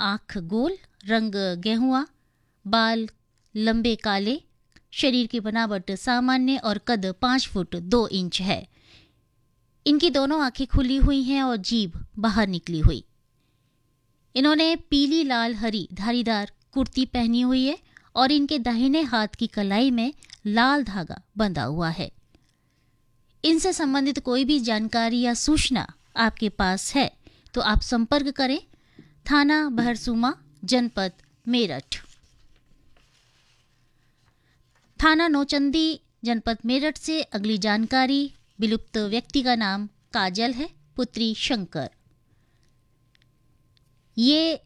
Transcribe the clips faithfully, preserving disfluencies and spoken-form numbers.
आँख गोल, रंग गेहुआ, बाल लंबे काले, शरीर की बनावट सामान्य और कद पाँच फुट दो इंच है। इनकी दोनों आंखें खुली हुई हैं और जीभ बाहर निकली हुई। इन्होंने पीली लाल हरी धारीदार कुर्ती पहनी हुई है और इनके दाहिने हाथ की कलाई में लाल धागा बंधा हुआ है। इनसे संबंधित कोई भी जानकारी या सूचना आपके पास है तो आप संपर्क करें थाना बहरसुमा, जनपद मेरठ। थाना नौचंदी, जनपद मेरठ से अगली जानकारी। विलुप्त व्यक्ति का नाम काजल है, पुत्री शंकर। ये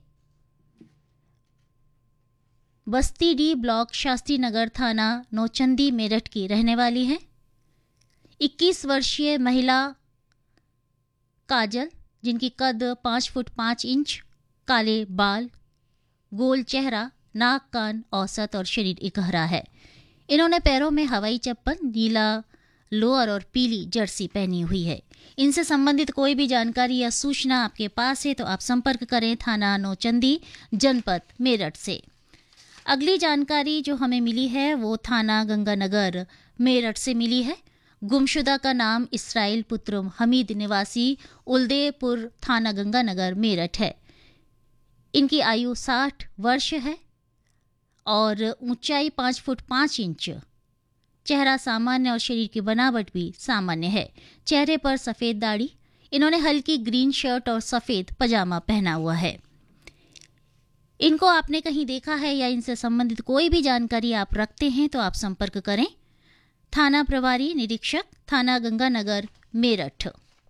बस्ती डी ब्लॉक शास्त्री नगर थाना नौचंदी मेरठ की रहने वाली है। इक्कीस वर्षीय महिला काजल, जिनकी कद पाँच फुट पाँच इंच, काले बाल, गोल चेहरा, नाक कान औसत और शरीर इकहरा है। इन्होंने पैरों में हवाई चप्पल, नीला लोअर और पीली जर्सी पहनी हुई है। इनसे संबंधित कोई भी जानकारी या सूचना आपके पास है तो आप संपर्क करें थाना नौचंदी, जनपद मेरठ से। अगली जानकारी जो हमें मिली है वो थाना गंगानगर मेरठ से मिली है। गुमशुदा का नाम इसराइल पुत्र हमीद, निवासी उलदेपुर, थाना गंगानगर मेरठ है। इनकी आयु साठ वर्ष है और ऊंचाई पाँच फुट पाँच इंच, चेहरा सामान्य और शरीर की बनावट भी सामान्य है। चेहरे पर सफ़ेद दाढ़ी। इन्होंने हल्की ग्रीन शर्ट और सफ़ेद पजामा पहना हुआ है। इनको आपने कहीं देखा है या इनसे संबंधित कोई भी जानकारी आप रखते हैं तो आप संपर्क करें थाना प्रभारी निरीक्षक, थाना गंगानगर मेरठ।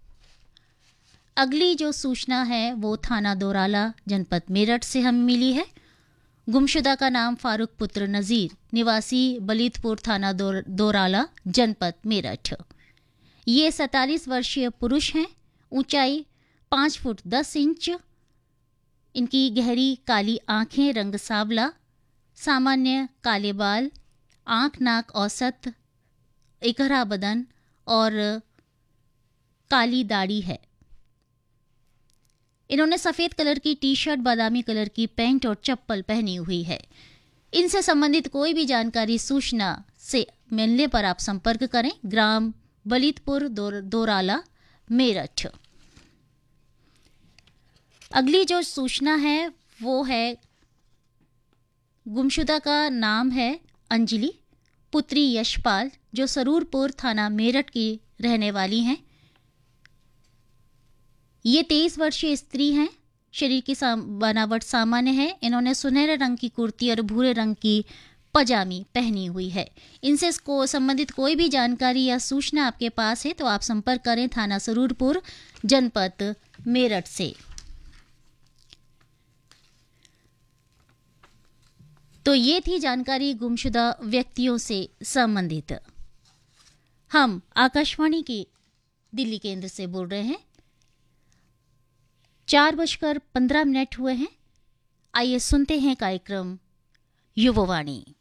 अगली जो सूचना है वो थाना दोराला, जनपद मेरठ से हमें मिली है। गुमशुदा का नाम फारूक पुत्र नज़ीर, निवासी बलीदपुर, थाना दो, दोराला, जनपद मेरठ। ये सैंतालीस वर्षीय पुरुष हैं। ऊंचाई पाँच फुट दस इंच। इनकी गहरी काली आंखें, रंग सांवला, सामान्य काले बाल, आंख नाक औसत, इकहरा बदन और काली दाढ़ी है। इन्होंने सफ़ेद कलर की टी शर्ट, बादामी कलर की पैंट और चप्पल पहनी हुई है। इनसे संबंधित कोई भी जानकारी सूचना से मिलने पर आप संपर्क करें ग्राम बलीदपुर, दो, दोराला मेरठ। अगली जो सूचना है वो है गुमशुदा का नाम है अंजलि, पुत्री यशपाल, जो सरूरपुर, थाना मेरठ की रहने वाली हैं। ये तेईस वर्षीय स्त्री हैं। शरीर की बनावट सामान्य है। इन्होंने सुनहरे रंग की कुर्ती और भूरे रंग की पजामी पहनी हुई है। इनसे इसको संबंधित कोई भी जानकारी या सूचना आपके पास है तो आप संपर्क करें थाना सरूरपुर, जनपद मेरठ से। तो ये थी जानकारी गुमशुदा व्यक्तियों से संबंधित। हम आकाशवाणी के दिल्ली केंद्र से बोल रहे हैं। चार बजकर पंद्रह मिनट हुए हैं। आइए सुनते हैं कार्यक्रम युववाणी।